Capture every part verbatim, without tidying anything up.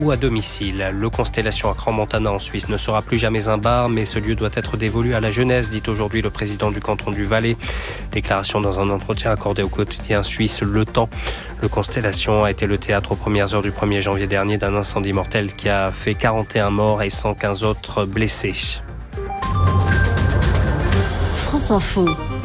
ou à domicile. Le Constellation à Crans-Montana en Suisse ne sera plus jamais un bar, mais ce lieu doit être dévolu à la jeunesse, dit aujourd'hui le président du canton du Valais. Déclaration dans un entretien accordé au quotidien suisse Le Temps. Le Constellation a été le théâtre aux premières heures du premier janvier dernier d'un incendie mortel qui a fait quarante et un morts et cent quinze autres blessés. France Info.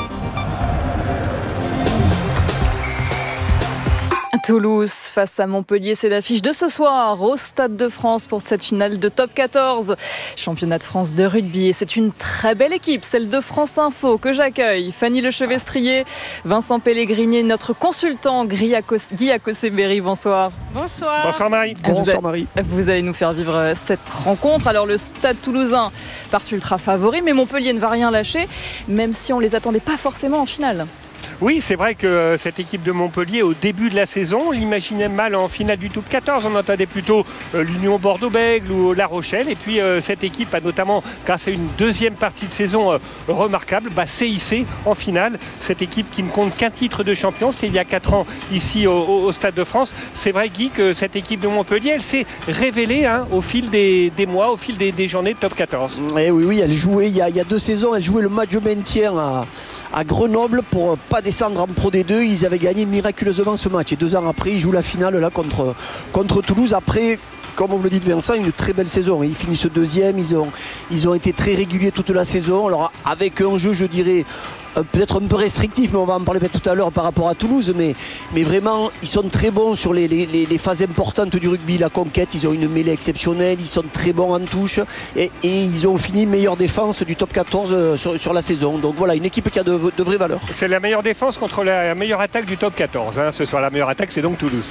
Toulouse face à Montpellier, c'est l'affiche de ce soir au Stade de France pour cette finale de top quatorze. Championnat de France de rugby et c'est une très belle équipe, celle de France Info que j'accueille. Fanny Lechevestrier, Vincent Pellegrini, notre consultant Guy Akoseberi, bonsoir. Bonsoir. Bonsoir Marie. Bonsoir Marie. Vous allez nous faire vivre cette rencontre. Alors le Stade toulousain part ultra favori, mais Montpellier ne va rien lâcher, même si on ne les attendait pas forcément en finale. Oui, c'est vrai que cette équipe de Montpellier, au début de la saison, on l'imaginait mal en finale du top quatorze. On entendait plutôt l'Union Bordeaux-Bègles ou La Rochelle. Et puis cette équipe a notamment, grâce à une deuxième partie de saison remarquable, bah, s'est hissée en finale. Cette équipe qui ne compte qu'un titre de champion, c'était il y a quatre ans ici au, au Stade de France. C'est vrai, Guy, que cette équipe de Montpellier, elle s'est révélée hein, au fil des, des mois, au fil des, des journées de top quatorze. Et oui, oui, elle jouait il y, a, il y a deux saisons, elle jouait le match de maintien à, à Grenoble pour pas descendre en Pro D deux. Ils avaient gagné miraculeusement ce match et deux ans après ils jouent la finale là contre, contre Toulouse. Après, comme vous le dites Vincent, une très belle saison, ils finissent deuxième, ils ont, ils ont été très réguliers toute la saison. Alors avec un jeu, je dirais peut-être un peu restrictif, mais on va en parler peut-être tout à l'heure par rapport à Toulouse, mais, mais vraiment ils sont très bons sur les, les, les phases importantes du rugby, la conquête. Ils ont une mêlée exceptionnelle, ils sont très bons en touche et, et ils ont fini meilleure défense du top quatorze sur, sur la saison. Donc voilà, une équipe qui a de, de vraies valeurs. C'est la meilleure défense contre la meilleure attaque du top quatorze hein. Ce soir, la meilleure attaque, c'est donc Toulouse.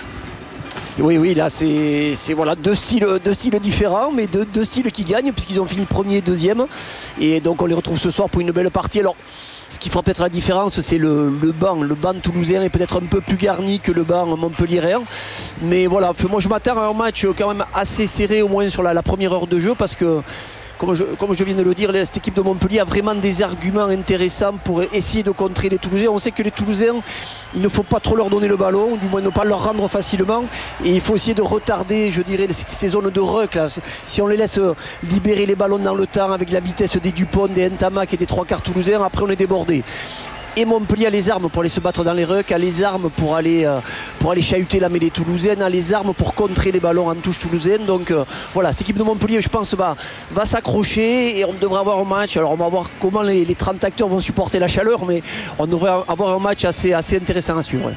Oui, oui, là c'est voilà, deux, styles, deux styles différents, mais deux, deux styles qui gagnent puisqu'ils ont fini premier et deuxième. Et donc on les retrouve ce soir pour une belle partie. Alors, ce qui fera peut-être la différence, c'est le, le banc. Le banc toulousain est peut-être un peu plus garni que le banc montpelliérain. Mais voilà, moi je m'attends à un match quand même assez serré, au moins sur la, la première heure de jeu, parce que Comme je, comme je viens de le dire, cette équipe de Montpellier a vraiment des arguments intéressants pour essayer de contrer les Toulousains. On sait que les Toulousains, il ne faut pas trop leur donner le ballon, du moins ne pas leur rendre facilement. Et il faut essayer de retarder, je dirais, ces zones de ruck. Là. Si on les laisse libérer les ballons dans le temps avec la vitesse des Dupont, des Ntamak et des trois quarts toulousains, après on est débordé. Et Montpellier a les armes pour aller se battre dans les rucks, a les armes pour aller, euh, pour aller chahuter la mêlée toulousaine, a les armes pour contrer les ballons en touche toulousaine. Donc euh, voilà, cette équipe de Montpellier, je pense, va, va s'accrocher et on devrait avoir un match. Alors on va voir comment les, les trente acteurs vont supporter la chaleur, mais on devrait avoir un match assez, assez intéressant à suivre.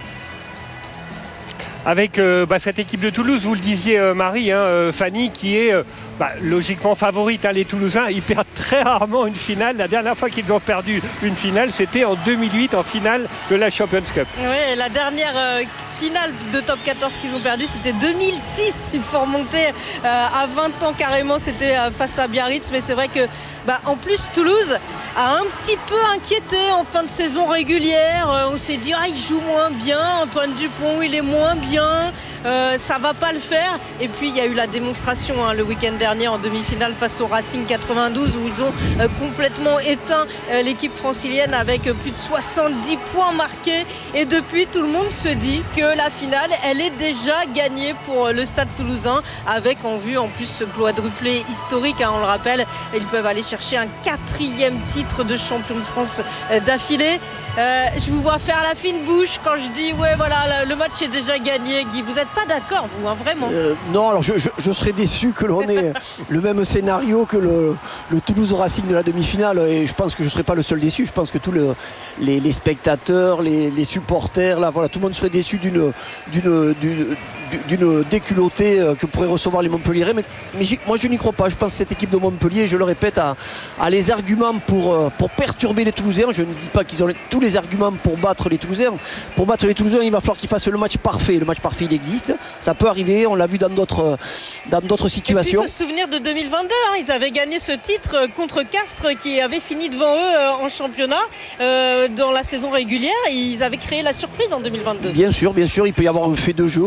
Avec euh, bah, cette équipe de Toulouse, vous le disiez euh, Marie, hein, euh, Fanny, qui est euh, bah, logiquement favorite. Hein, les Toulousains, ils perdent très rarement une finale. La dernière fois qu'ils ont perdu une finale, c'était en deux mille huit, en finale de la Champions Cup. Oui, la dernière euh, finale de top quatorze qu'ils ont perdu, c'était deux mille six. Il faut remonter euh, à vingt ans carrément, c'était euh, face à Biarritz. Mais c'est vrai que Bah, en plus, Toulouse a un petit peu inquiété en fin de saison régulière. Euh, on s'est dit, ah, il joue moins bien. Antoine Dupont, il est moins bien. Euh, ça va pas le faire. Et puis, il y a eu la démonstration hein, le week-end dernier en demi-finale face au Racing quatre-vingt-douze où ils ont euh, complètement éteint euh, l'équipe francilienne avec euh, plus de soixante-dix points marqués. Et depuis, tout le monde se dit que la finale, elle est déjà gagnée pour euh, le Stade toulousain avec en vue en plus ce quadruplé historique. Hein, on le rappelle, ils peuvent aller chercher un quatrième titre de champion de France euh, d'affilée. Euh, je vous vois faire la fine bouche quand je dis ouais voilà le match est déjà gagné. Guy, vous n'êtes pas d'accord vous hein, vraiment euh, Non, alors je, je, je serais déçu que l'on ait le même scénario que le, le Toulouse Racing de la demi-finale et je pense que je ne serais pas le seul déçu. Je pense que tous le, les, les spectateurs, les, les supporters, là, voilà, tout le monde serait déçu d'une d'une d'une déculottée que pourraient recevoir les Montpelliérais. Mais, mais moi je n'y crois pas. Je pense que cette équipe de Montpellier, je le répète, a, a les arguments pour, pour perturber les Toulousains. Je ne dis pas qu'ils ont les, tous les arguments pour battre les Toulousains. Pour battre les Toulousains, il va falloir qu'ils fassent le match parfait. Le match parfait, il existe. Ça peut arriver. On l'a vu dans d'autres dans d'autres situations. Et puis, il faut se souvenir de deux mille vingt-deux. Hein, ils avaient gagné ce titre contre Castres qui avait fini devant eux euh, en championnat euh, dans la saison régulière. Ils avaient créé la surprise en deux mille vingt-deux. Bien sûr, bien sûr. Il peut y avoir un fait de jeu aussi, un carton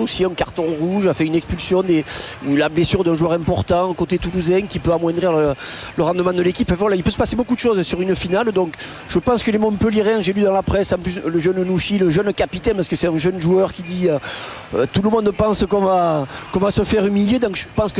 carton rouge, a fait une expulsion, des, ou la blessure d'un joueur important côté toulousain qui peut amoindrir le, le rendement de l'équipe. Voilà, il peut se passer beaucoup de choses sur une finale. Donc je pense que les Montpelliérains, j'ai lu dans la presse, en plus le jeune Nouchi, le jeune capitaine, parce que c'est un jeune joueur qui dit euh, tout le monde pense qu'on va, qu'on va se faire humilier. Donc je pense que